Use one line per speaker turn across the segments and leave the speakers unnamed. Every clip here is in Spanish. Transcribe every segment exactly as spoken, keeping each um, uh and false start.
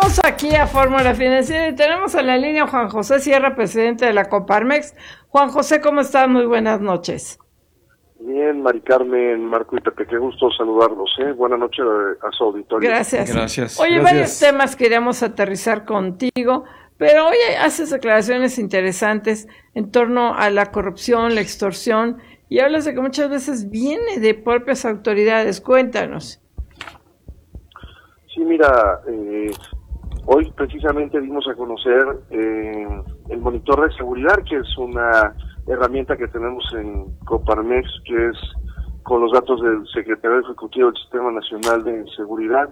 Regresamos aquí a Fórmula Financiera y tenemos en la línea a Juan José Sierra, presidente de la Coparmex. Juan José, ¿cómo estás? Muy buenas noches.
Bien, Mari Carmen, Marco y Pepe, qué gusto saludarlos, ¿eh? Buenas noches a, a su auditorio.
Gracias.
Gracias.
Oye,
Gracias.
varios temas queríamos aterrizar contigo, pero hoy haces declaraciones interesantes en torno a la corrupción, la extorsión, y hablas de que muchas veces viene de propias autoridades. Cuéntanos.
Sí, mira, eh, hoy precisamente dimos a conocer eh, el monitor de seguridad, que es una herramienta que tenemos en Coparmex, que es con los datos del Secretario Ejecutivo del Sistema Nacional de Seguridad,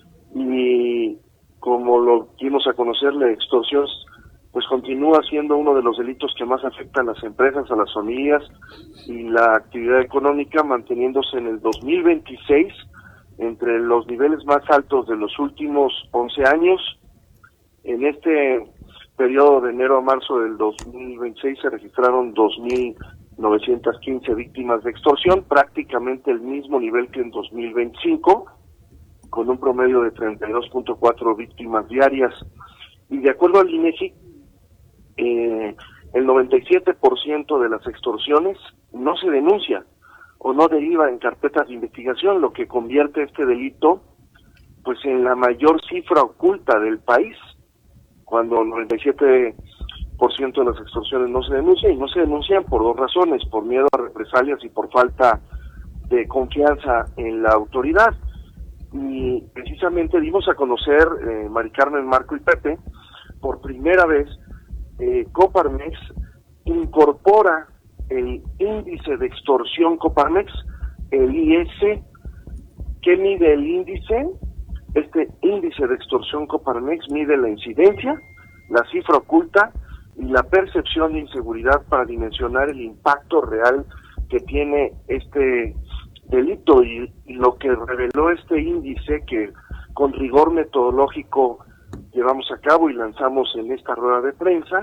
y como lo dimos a conocer, la extorsión pues continúa siendo uno de los delitos que más afectan a las empresas, a las familias y la actividad económica, manteniéndose en el dos mil veintiséis entre los niveles más altos de los últimos once años. En este periodo de enero a marzo del dos mil veintiséis se registraron dos mil novecientas quince víctimas de extorsión, prácticamente el mismo nivel que en dos mil veinticinco, con un promedio de treinta y dos punto cuatro víctimas diarias. Y de acuerdo al INEGI, eh, el noventa y siete por ciento de las extorsiones no se denuncia o no deriva en carpetas de investigación, lo que convierte este delito pues en la mayor cifra oculta del país, cuando el noventa y siete por ciento de las extorsiones no se denuncian, y no se denuncian por dos razones: por miedo a represalias y por falta de confianza en la autoridad. Y precisamente dimos a conocer, eh, Mari Carmen, Marco y Pepe, por primera vez eh, Coparmex incorpora el índice de extorsión Coparmex, el I S. ¿Qué mide el índice? Este índice de extorsión Coparmex mide la incidencia, la cifra oculta y la percepción de inseguridad para dimensionar el impacto real que tiene este delito. Y, y lo que reveló este índice, que con rigor metodológico llevamos a cabo y lanzamos en esta rueda de prensa,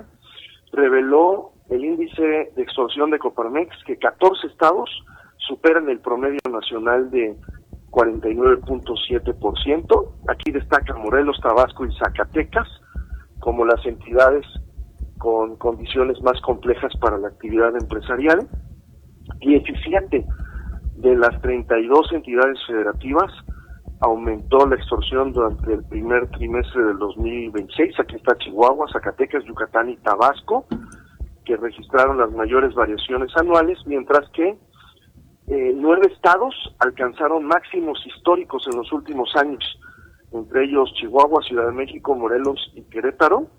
reveló el índice de extorsión de Coparmex que catorce estados superan el promedio nacional de cuarenta y nueve punto siete por ciento. Aquí destaca Morelos, Tabasco y Zacatecas como las entidades con condiciones más complejas para la actividad empresarial. diecisiete de las treinta y dos entidades federativas aumentó la extorsión durante el primer trimestre del dos mil veintiséis. Aquí está Chihuahua, Zacatecas, Yucatán y Tabasco, que registraron las mayores variaciones anuales, mientras que eh, nueve estados alcanzaron máximos históricos en los últimos años, entre ellos Chihuahua, Ciudad de México, Morelos y Querétaro.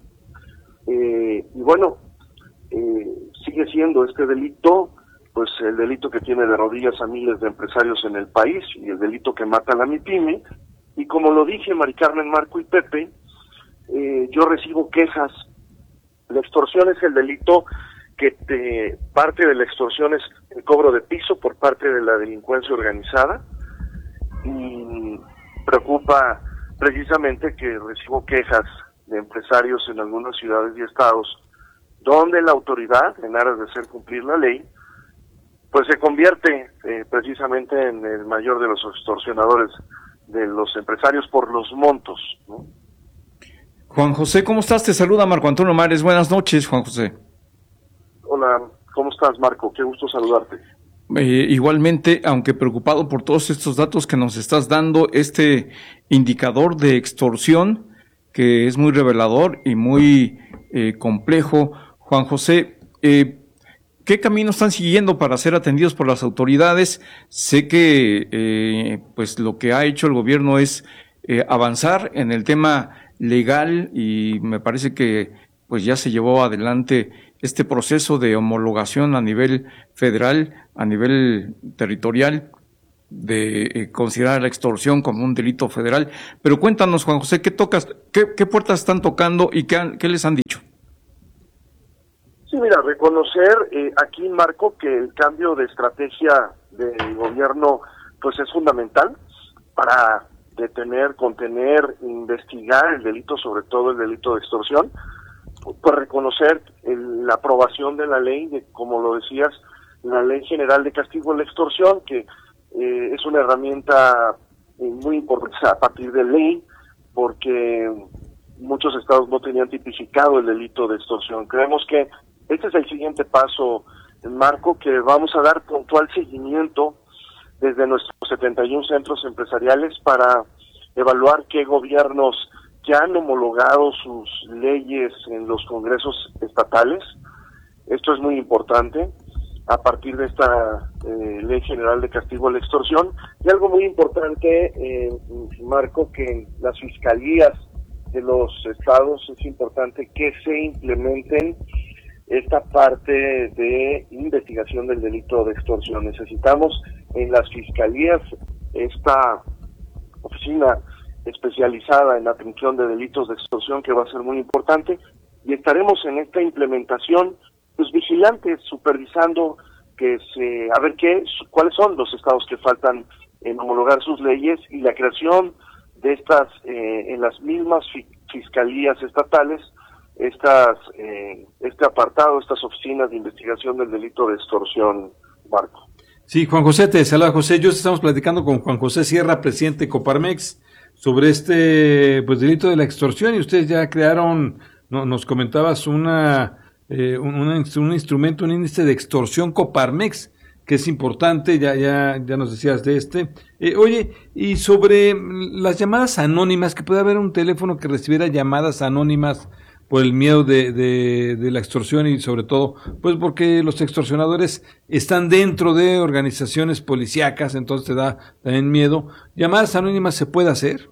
Eh, y bueno, eh, sigue siendo este delito pues el delito que tiene de rodillas a miles de empresarios en el país y el delito que mata a la MIPYME. Y como lo dije, Mari Carmen, Marco y Pepe, eh, yo recibo quejas. La extorsión es el delito que te, parte de la extorsión es el cobro de piso por parte de la delincuencia organizada, y preocupa precisamente que recibo quejas de empresarios en algunas ciudades y estados donde la autoridad, en aras de hacer cumplir la ley, pues se convierte eh, precisamente en el mayor de los extorsionadores de los empresarios por los montos, ¿no?
Juan José, ¿cómo estás? Te saluda Marco Antonio Mares. Buenas noches, Juan José.
Hola, ¿cómo estás, Marco? Qué gusto saludarte.
Eh, igualmente, aunque preocupado por todos estos datos que nos estás dando, este indicador de extorsión, que es muy revelador y muy eh, complejo. Juan José, eh, ¿qué camino están siguiendo para ser atendidos por las autoridades? Sé que eh, pues lo que ha hecho el gobierno es eh, avanzar en el tema legal, y me parece que pues ya se llevó adelante este proceso de homologación a nivel federal, a nivel territorial, de eh, considerar la extorsión como un delito federal. Pero cuéntanos, Juan José, ¿qué tocas, qué, qué puertas están tocando y qué, han, qué les han dicho?
Sí, mira, reconocer eh, aquí, Marco, que el cambio de estrategia del gobierno pues es fundamental para detener, contener, investigar el delito, sobre todo el delito de extorsión. Pues reconocer el, la aprobación de la ley, de, como lo decías, la Ley General de Castigo a la Extorsión, que eh, es una herramienta eh, muy importante a partir de ley, porque muchos estados no tenían tipificado el delito de extorsión. Creemos que este es el siguiente paso, Marco, que vamos a dar puntual seguimiento desde nuestros setenta y uno centros empresariales para evaluar qué gobiernos ya han homologado sus leyes en los congresos estatales. Esto es muy importante a partir de esta eh, Ley General de Castigo a la Extorsión. Y algo muy importante, eh, Marco, que en las fiscalías de los estados es importante que se implementen esta parte de investigación del delito de extorsión. Necesitamos en las fiscalías esta oficina especializada en la atención de delitos de extorsión, que va a ser muy importante, y estaremos en esta implementación pues vigilantes, supervisando que se, a ver qué, cuáles son los estados que faltan en homologar sus leyes, y la creación de estas, eh, en las mismas fi fiscalías estatales, estas, eh, este apartado, estas oficinas de investigación del delito de extorsión, Marco.
Sí, Juan José, te saluda José. Yo estamos platicando con Juan José Sierra, presidente de Coparmex, sobre este pues delito de la extorsión, y ustedes ya crearon, no, nos comentabas una, eh, un, un, un instrumento, un índice de extorsión Coparmex, que es importante, ya ya ya nos decías de este. Eh, oye, y sobre las llamadas anónimas, que puede haber un teléfono que recibiera llamadas anónimas por el miedo de, de, de la extorsión, y sobre todo, pues porque los extorsionadores están dentro de organizaciones policíacas, entonces te da también miedo. ¿Llamadas anónimas se puede hacer?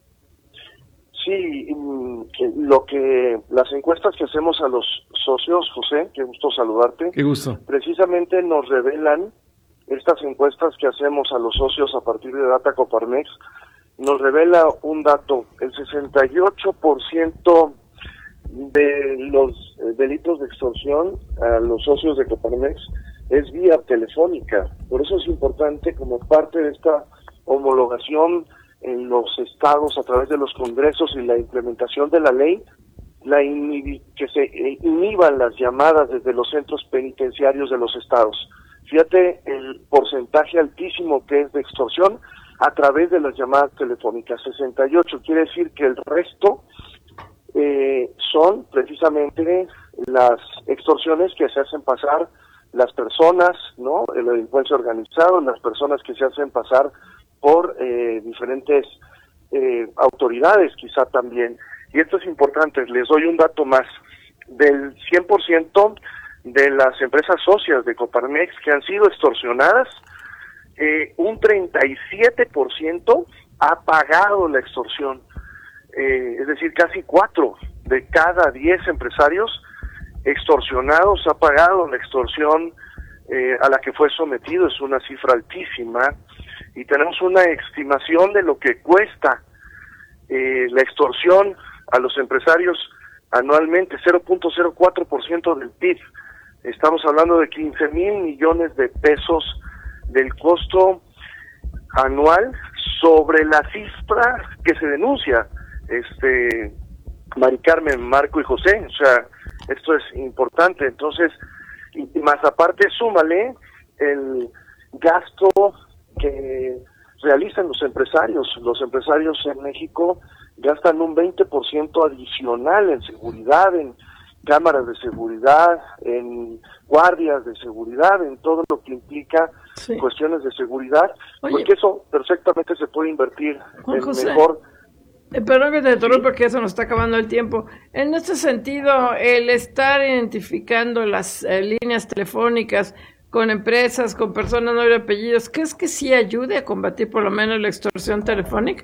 Sí, lo que, las encuestas que hacemos a los socios, José, qué gusto saludarte.
Qué gusto.
Precisamente nos revelan, estas encuestas que hacemos a los socios a partir de Data Coparmex, nos revela un dato: el sesenta y ocho por ciento de los eh, delitos de extorsión a los socios de Coparmex es vía telefónica. Por eso es importante, como parte de esta homologación en los estados a través de los congresos y la implementación de la ley, la inhibi que se eh, inhiban las llamadas desde los centros penitenciarios de los estados. Fíjate el porcentaje altísimo que es de extorsión a través de las llamadas telefónicas, sesenta y ocho, quiere decir que el resto Eh, son precisamente las extorsiones que se hacen pasar las personas, ¿no? La delincuencia organizada, las personas que se hacen pasar por eh, diferentes eh, autoridades, quizá también. Y esto es importante, les doy un dato más. Del cien por ciento de las empresas socias de Coparmex que han sido extorsionadas, eh, un treinta y siete por ciento ha pagado la extorsión. Eh, es decir, casi cuatro de cada diez empresarios extorsionados ha pagado la extorsión eh, a la que fue sometido. Es una cifra altísima, y tenemos una estimación de lo que cuesta eh, la extorsión a los empresarios anualmente, cero punto cero cuatro por ciento del P I B. Estamos hablando de quince mil millones de pesos del costo anual sobre la cifra que se denuncia. Este, Mari Carmen, Marco y José, o sea, esto es importante. Entonces, y, y más aparte, súmale el gasto que realizan los empresarios. Los empresarios en México gastan un veinte por ciento adicional en seguridad, en cámaras de seguridad, en guardias de seguridad, en todo lo que implica sí. cuestiones de seguridad. Oye, porque eso perfectamente se puede invertir
Juan
en
José.
mejor.
Eh, perdón que te interrumpa, porque eso nos está acabando el tiempo. En este sentido, el estar identificando las eh, líneas telefónicas con empresas, con personas, nombre y apellidos, ¿crees que sí ayude a combatir por lo menos la extorsión telefónica?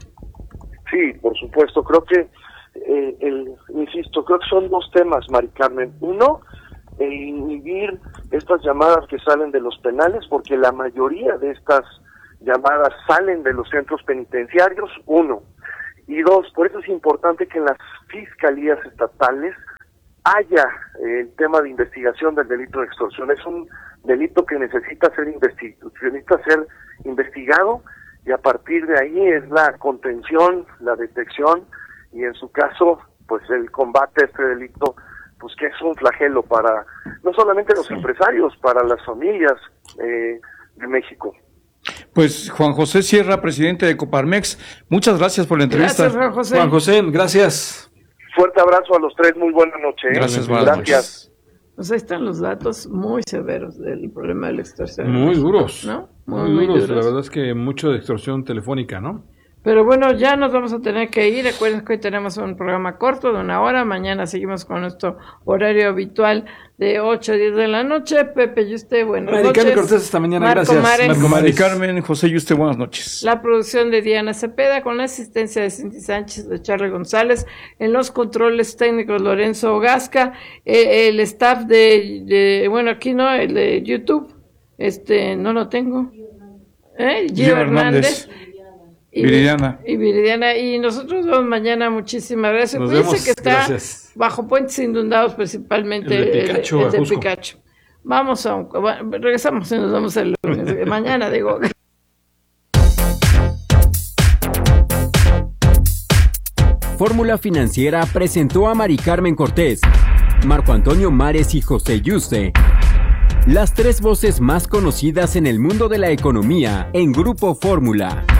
Sí, por supuesto. Creo que, eh, el, insisto, creo que son dos temas, Mari Carmen. Uno, el inhibir estas llamadas que salen de los penales, porque la mayoría de estas llamadas salen de los centros penitenciarios, uno. Y dos, por eso es importante que en las fiscalías estatales haya eh, el tema de investigación del delito de extorsión. Es un delito que necesita ser, investi necesita ser investigado, y a partir de ahí es la contención, la detección y en su caso, pues el combate a este delito, pues que es un flagelo para no solamente los sí. empresarios, para las familias eh, de México.
Pues Juan José Sierra, presidente de Coparmex, muchas gracias por la entrevista.
Gracias, Juan José.
Juan José, gracias.
Fuerte abrazo a los tres, muy buena noche. ¿eh?
Gracias, buenas
Gracias.
Pues ahí están los datos muy severos del problema de la extorsión.
Muy duros,
¿no?
Muy, muy duros. La verdad es que mucho de extorsión telefónica, ¿no?
Pero bueno, ya nos vamos a tener que ir. Recuerden que hoy tenemos un programa corto de una hora. Mañana seguimos con nuestro horario habitual de ocho a diez de la noche. Pepe y usted, buenas
Mari
noches.
Carmen Cortés, hasta mañana.
Marco
Gracias.
Mares.
Marco
Mari
Mares.
Carmen, José y usted, buenas noches.
La producción de Diana Cepeda con la asistencia de Cindy Sánchez, de Charlie González, en los controles técnicos Lorenzo Gasca, eh, el staff de, de, bueno, aquí no, el de YouTube, este, no lo tengo, ¿eh? Gio,
Gio
Hernández.
Hernández. Y Viridiana.
Y Viridiana. Y nosotros vemos mañana. Muchísimas gracias.
Nos
Cuídense
vemos.
que está
Gracias.
bajo puentes inundados, principalmente
El de Picacho,
el, el de
Ajusco.
Picacho. Vamos a un, bueno, regresamos y nos vemos el lunes. Mañana, digo.
Fórmula Financiera presentó a Mari Carmen Cortés, Marco Antonio Mares y José Yuste, las tres voces más conocidas en el mundo de la economía en Grupo Fórmula.